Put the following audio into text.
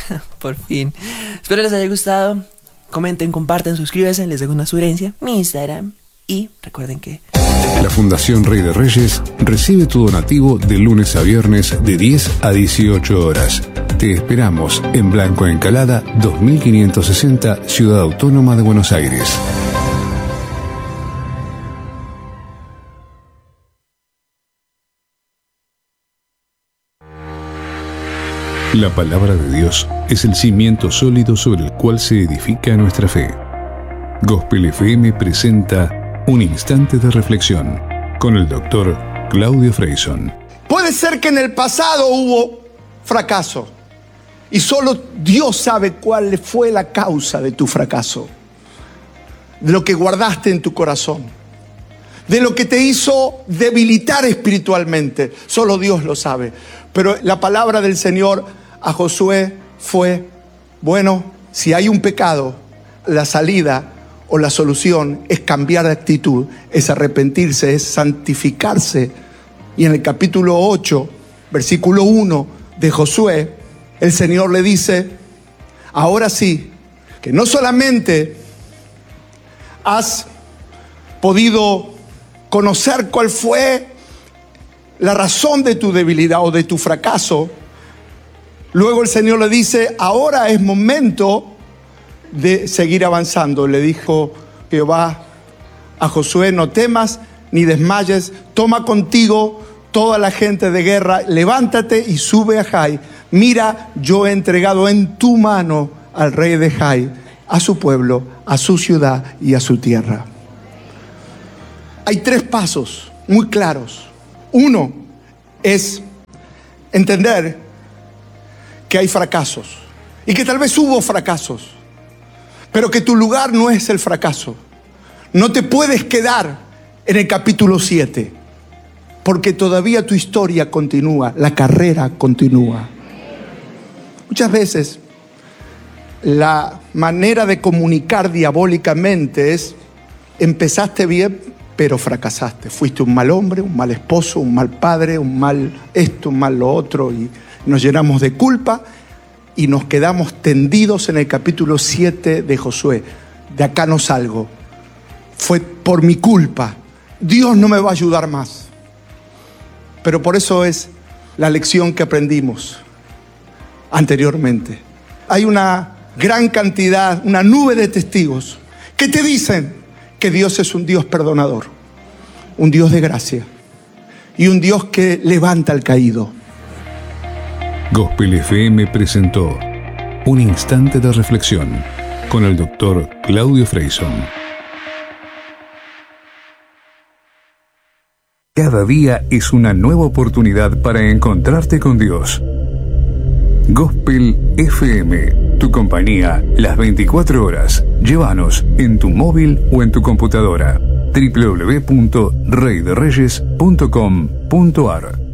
Por fin. Espero les haya gustado. Comenten, compartan, suscríbanse. Les dejo una sugerencia, mi Instagram. Y recuerden que la Fundación Rey de Reyes recibe tu donativo de lunes a viernes de 10 a 18 horas. Te esperamos en Blanco Encalada 2560, Ciudad Autónoma de Buenos Aires. La palabra de Dios es el cimiento sólido sobre el cual se edifica nuestra fe. Gospel FM presenta Un Instante de Reflexión con el doctor Claudio Freyson. Puede ser que en el pasado hubo fracaso y solo Dios sabe cuál fue la causa de tu fracaso, de lo que guardaste en tu corazón, de lo que te hizo debilitar espiritualmente. Solo Dios lo sabe. Pero la palabra del Señor a Josué fue: bueno, si hay un pecado, la salida o la solución es cambiar de actitud, es arrepentirse, es santificarse. Y en el capítulo 8, versículo 1 de Josué, el Señor le dice: ahora sí, que no solamente has podido conocer cuál fue la razón de tu debilidad o de tu fracaso, luego el Señor le dice: ahora es momento de seguir avanzando. Le dijo Jehová a Josué: no temas ni desmayes, toma contigo toda la gente de guerra, levántate y sube a Jai. Mira, yo he entregado en tu mano al rey de Jai, a su pueblo, a su ciudad y a su tierra. Hay 3 pasos muy claros. Uno es entender que hay fracasos y que tal vez hubo fracasos, pero que tu lugar no es el fracaso. No te puedes quedar en el capítulo 7, porque todavía tu historia continúa, la carrera continúa. Muchas veces la manera de comunicar diabólicamente es: empezaste bien, pero fracasaste. Fuiste un mal hombre, un mal esposo, un mal padre, un mal esto, un mal lo otro, y nos llenamos de culpa y nos quedamos tendidos en el capítulo 7 de Josué. De acá no salgo. Fue por mi culpa. Dios no me va a ayudar más. Pero por eso es la lección que aprendimos anteriormente. Hay una gran cantidad, una nube de testigos que te dicen que Dios es un Dios perdonador, un Dios de gracia y un Dios que levanta al caído. Gospel FM presentó Un Instante de Reflexión con el doctor Claudio Freyson. Cada día es una nueva oportunidad para encontrarte con Dios. Gospel FM, tu compañía las 24 horas. Llévanos en tu móvil o en tu computadora. www.reydereyes.com.ar